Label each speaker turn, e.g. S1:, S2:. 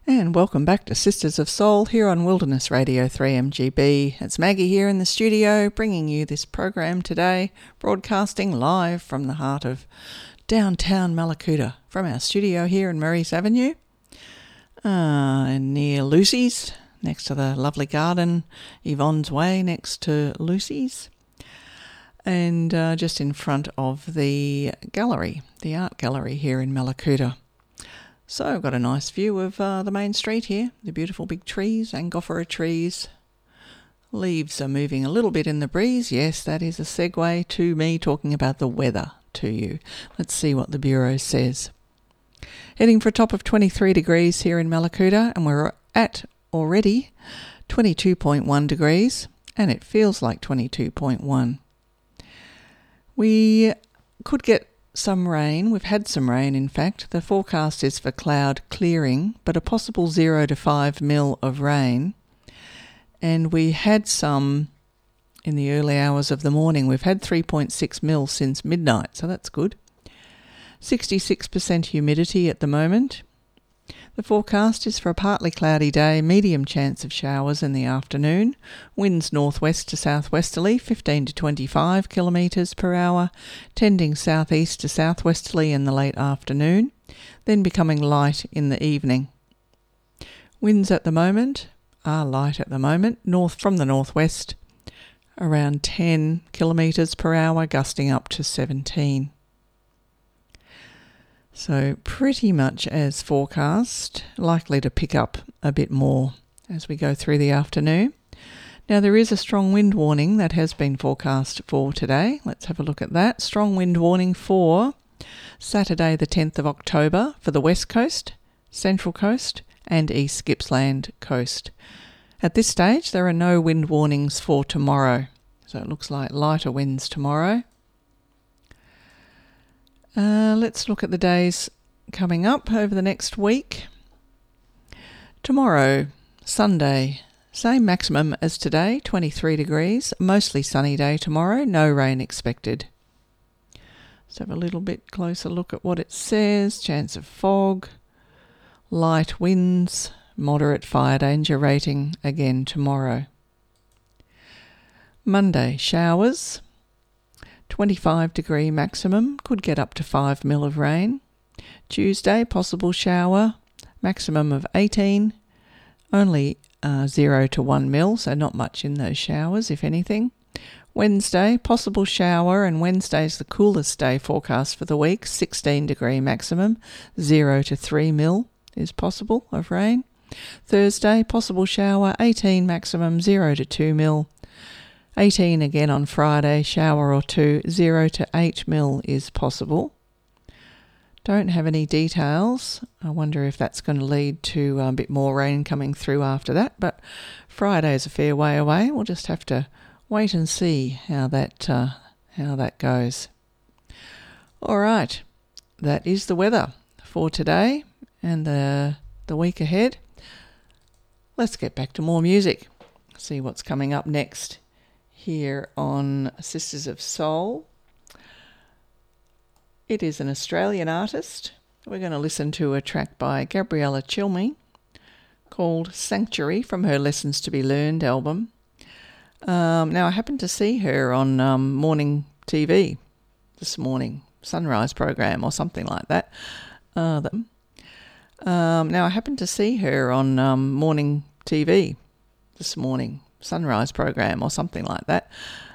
S1: And welcome back to Sisters of Soul here on Wilderness Radio 3MGB. It's Maggie here in the studio bringing you this program today, broadcasting live from the heart of downtown Mallacoota from our studio here in Murray's Avenue, and near Lucy's, next to the lovely garden, Yvonne's Way next to Lucy's, and just in front of the gallery, the art gallery here in Mallacoota. So I've got a nice view of the main street here, the beautiful big trees, Angophora trees. Leaves are moving a little bit in the breeze. Yes, that is a segue to me talking about the weather to you. Let's see what the Bureau says. Heading for a top of 23 degrees here in Mallacoota, and we're at already 22.1 degrees, and it feels like 22.1. We could get some rain. We've had some rain, in fact. The forecast is for cloud clearing, but a possible 0 to 5 mil of rain. And we had some in the early hours of the morning. We've had 3.6 mil since midnight, so that's good. 66% humidity at the moment. The forecast is for a partly cloudy day, medium chance of showers in the afternoon. Winds northwest to southwesterly, 15 to 25 kilometres per hour, tending southeast to southwesterly in the late afternoon, then becoming light in the evening. Winds at the moment are light at the moment, north from the northwest, around 10 kilometres per hour, gusting up to 17. So pretty much as forecast, likely to pick up a bit more as we go through the afternoon. Now there is a strong wind warning that has been forecast for today. Let's have a look at that. Strong wind warning for Saturday the 10th of October for the West Coast, Central Coast and East Gippsland Coast. At this stage there are no wind warnings for tomorrow. So it looks like lighter winds tomorrow. Let's look at the days coming up over the next week. Tomorrow, Sunday, same maximum as today, 23 degrees. Mostly sunny day tomorrow, no rain expected. Let's have a little bit closer look at what it says. Chance of fog, light winds, moderate fire danger rating again tomorrow. Monday, showers. 25 degree maximum, could get up to 5 mil of rain. Tuesday, possible shower, maximum of 18, only 0 to 1 mil, so not much in those showers, if anything. Wednesday, possible shower, and Wednesday's the coolest day forecast for the week, 16 degree maximum, 0 to 3 mil is possible of rain. Thursday, possible shower, 18 maximum, 0 to 2 mil. 18 again on Friday, shower or two, 0 to 8 mil is possible. Don't have any details. I wonder if that's going to lead to a bit more rain coming through after that, but Friday's a fair way away. We'll just have to wait and see how that goes. All right, that is the weather for today and the week ahead. Let's get back to more music, see what's coming up next here on Sisters of Soul. It is an Australian artist. We're going to listen to a track by Gabriella Chilmi called Sanctuary from her Lessons to be Learned album. Now I happened to see her on morning TV this morning, sunrise program or something like that. Now I happened to see her on morning TV this morning, sunrise program or something like that.